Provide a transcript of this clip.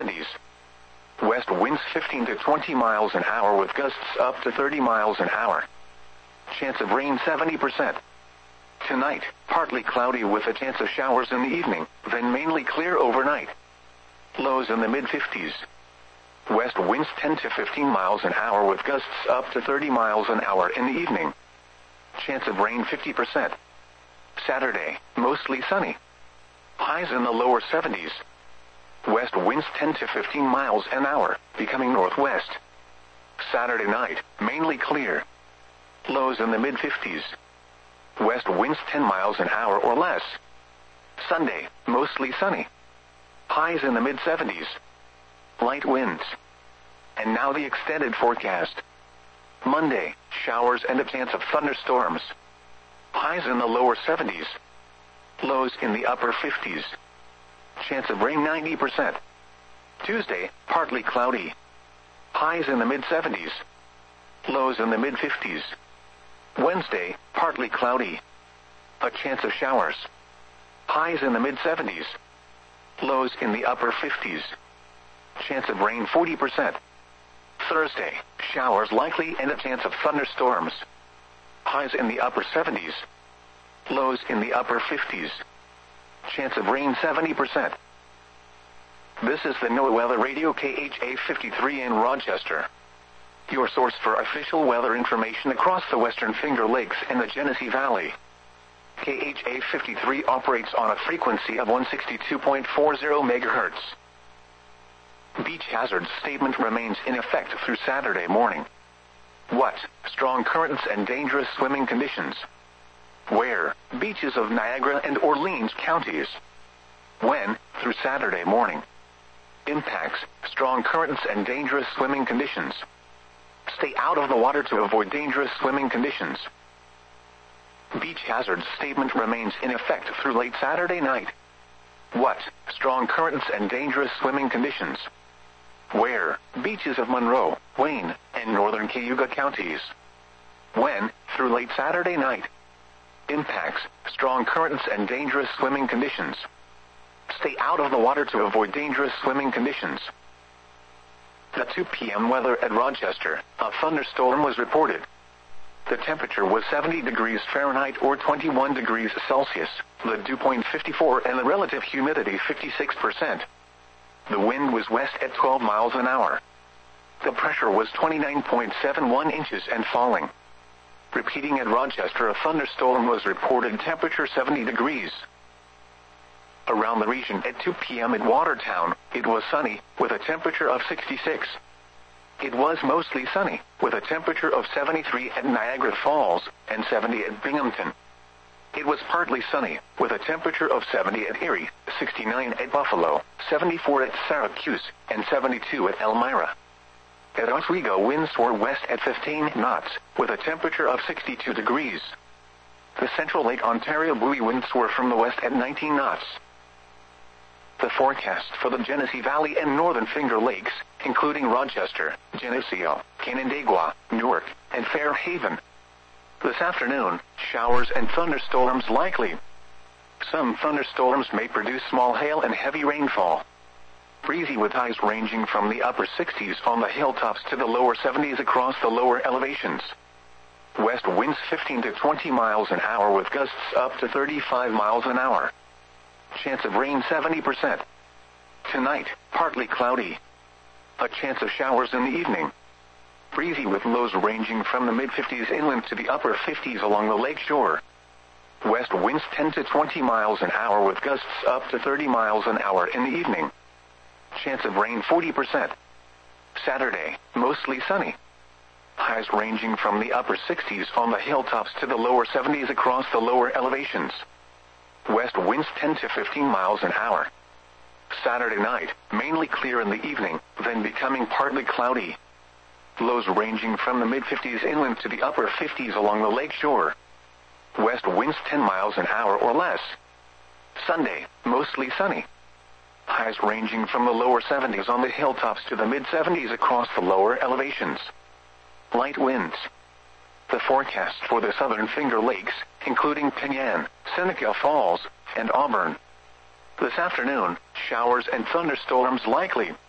70s. West winds 15 to 20 miles an hour with gusts up to 30 miles an hour. Chance of rain 70%. Tonight, partly cloudy with a chance of showers in the evening, then mainly clear overnight. Lows in the mid-50s. West winds 10 to 15 miles an hour with gusts up to 30 miles an hour in the evening. Chance of rain 50%. Saturday, mostly sunny. Highs in the lower 70s. West winds 10 to 15 miles an hour, becoming northwest. Saturday night, mainly clear. Lows in the mid-50s. West winds 10 miles an hour or less. Sunday, mostly sunny. Highs in the mid-70s. Light winds. And now the extended forecast. Monday, showers and a chance of thunderstorms. Highs in the lower 70s. Lows in the upper 50s. Chance of rain 90%. Tuesday, partly cloudy. Highs in the mid-70s. Lows in the mid-50s. Wednesday, partly cloudy. A chance of showers. Highs in the mid-70s. Lows in the upper 50s. Chance of rain 40%. Thursday, showers likely and a chance of thunderstorms. Highs in the upper 70s. Lows in the upper 50s. Chance of rain 70%. This is the NOAA Weather Radio KHA 53 in Rochester. Your source for official weather information across the Western Finger Lakes and the Genesee Valley. KHA 53 operates on a frequency of 162.40 MHz. Beach hazard statement remains in effect through Saturday morning. What? Strong currents and dangerous swimming conditions. Where? Beaches of Niagara and Orleans counties. When? Through Saturday morning. Impacts: strong currents and dangerous swimming conditions. Stay out of the water to avoid dangerous swimming conditions. Beach hazard statement remains in effect through late Saturday night. What? Strong currents and dangerous swimming conditions. Where? Beaches of Monroe, Wayne, and northern Cayuga counties. When? Through late Saturday night. Impacts: strong currents and dangerous swimming conditions. Stay out of the water to avoid dangerous swimming conditions. At 2 p.m. weather at Rochester, a thunderstorm was reported. The temperature was 70 degrees Fahrenheit or 21 degrees Celsius, the dew point 54 and the relative humidity 56%. The wind was west at 12 miles an hour. The pressure was 29.71 inches and falling. Repeating at Rochester, a thunderstorm was reported, temperature 70 degrees. Around the region at 2 p.m. at Watertown, it was sunny, with a temperature of 66. It was mostly sunny, with a temperature of 73 at Niagara Falls, and 70 at Binghamton. It was partly sunny, with a temperature of 70 at Erie, 69 at Buffalo, 74 at Syracuse, and 72 at Elmira. At Oswego, winds were west at 15 knots, with a temperature of 62 degrees. The Central Lake Ontario buoy winds were from the west at 19 knots. The forecast for the Genesee Valley and Northern Finger Lakes, including Rochester, Geneseo, Canandaigua, Newark, and Fairhaven. This afternoon, showers and thunderstorms likely. Some thunderstorms may produce small hail and heavy rainfall. Breezy with highs ranging from the upper 60s on the hilltops to the lower 70s across the lower elevations. West winds 15 to 20 miles an hour with gusts up to 35 miles an hour. Chance of rain 70%. Tonight, partly cloudy. A chance of showers in the evening. Breezy with lows ranging from the mid-50s inland to the upper 50s along the lake shore. West winds 10 to 20 miles an hour with gusts up to 30 miles an hour in the evening. Chance of rain 40%. Saturday, mostly sunny. Highs ranging from the upper 60s on the hilltops to the lower 70s across the lower elevations. West winds 10 to 15 miles an hour. Saturday night, mainly clear in the evening, then becoming partly cloudy. Lows ranging from the mid-50s inland to the upper 50s along the lake shore. West winds 10 miles an hour or less. Sunday, mostly sunny. Highs ranging from the lower 70s on the hilltops to the mid-70s across the lower elevations. Light winds. The forecast for the Southern Finger Lakes, including Penyan, Seneca Falls, and Auburn. This afternoon, showers and thunderstorms likely.